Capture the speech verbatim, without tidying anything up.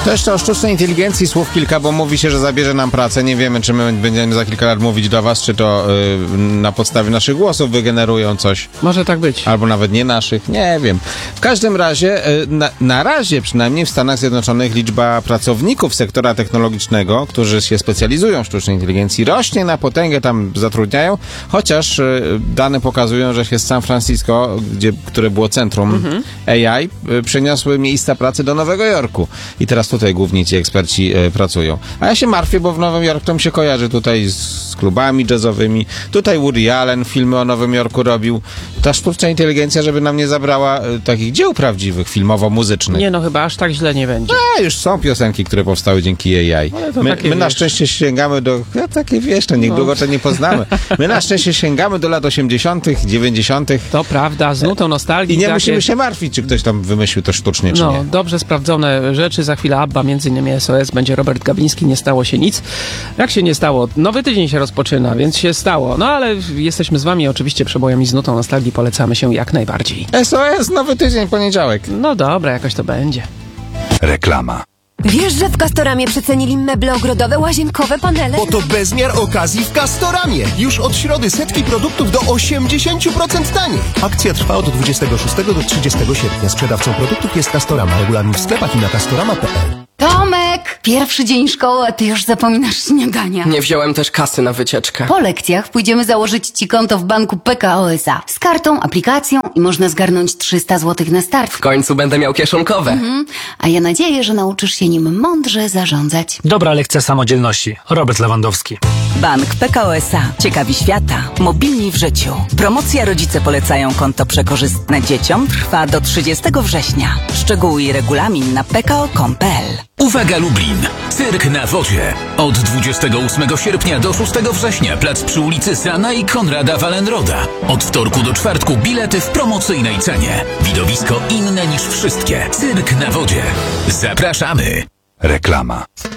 To jeszcze o sztucznej inteligencji słów kilka, bo mówi się, że zabierze nam pracę. Nie wiemy, czy my będziemy za kilka lat mówić do was, czy to yy, na podstawie naszych głosów wygenerują coś. Może tak być. Albo nawet nie naszych, nie wiem. W każdym razie, yy, na, na razie przynajmniej w Stanach Zjednoczonych liczba pracowników sektora technologicznego, którzy się specjalizują w sztucznej inteligencji, rośnie na potęgę, tam zatrudniają, chociaż yy, dane pokazują, że się z San Francisco, gdzie, które było centrum mhm. A I, yy, przeniosły miejsca pracy do Nowego Jorku. I teraz tutaj głównie ci eksperci e, pracują. A ja się martwię, bo w Nowym Jorku to mi się kojarzy tutaj z, z klubami jazzowymi. Tutaj Woody Allen filmy o Nowym Jorku robił. Ta sztuczna inteligencja, żeby nam nie zabrała e, takich dzieł prawdziwych, filmowo-muzycznych. Nie no, chyba aż tak źle nie będzie. A, już są piosenki, które powstały dzięki A I. My, my na szczęście sięgamy do... Ja takie wiesz, to niedługo no. to nie poznamy. My na szczęście sięgamy do lat osiemdziesiątych, dziewięćdziesiątych. To prawda, z nutą nostalgii. I nie takie... musimy się martwić, czy ktoś tam wymyślił to sztucznie, czy no, nie. No, dobrze sprawdzone rzeczy. Za chwilę Abba, między innymi S O S, będzie Robert Gabiński, nie stało się nic. Jak się nie stało? Nowy tydzień się rozpoczyna, więc się stało. No ale jesteśmy z wami, oczywiście przebojami z nutą nostalgii polecamy się jak najbardziej. S O S, nowy tydzień, poniedziałek. No dobra, jakoś to będzie. Reklama. Wiesz, że w Castoramie przecenili meble ogrodowe, łazienkowe, panele? Bo to bezmiar okazji w Castoramie. Już od środy setki produktów do osiemdziesiąt procent taniej. Akcja trwa od dwudziestego szóstego do trzydziestego sierpnia. Sprzedawcą produktów jest Castorama. Regulamin w sklepach i na castorama kropka p l. Tomek! Pierwszy dzień szkoły, a ty już zapominasz śniadania. Nie wziąłem też kasy na wycieczkę. Po lekcjach pójdziemy założyć ci konto w banku P K O S A. Z kartą, aplikacją i można zgarnąć trzysta złotych na start. W końcu będę miał kieszonkowe. Mhm. A ja nadzieję, że nauczysz się nim mądrze zarządzać. Dobra lekcja samodzielności. Robert Lewandowski. Bank P K O S A. Ciekawi świata. Mobilni w życiu. Promocja Rodzice polecają konto przekorzystne dzieciom trwa do trzydziestego września. Szczegóły i regulamin na p k o kropka com kropka p l. Uwaga Lublin! Cyrk na wodzie. Od dwudziestego ósmego sierpnia do szóstego września plac przy ulicy Sana i Konrada Wallenroda. Od wtorku do czwartku bilety w promocyjnej cenie. Widowisko inne niż wszystkie. Cyrk na wodzie. Zapraszamy! Reklama.